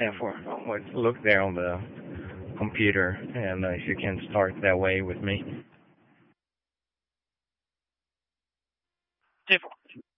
Therefore, would look there on the computer, and if you can start that way with me.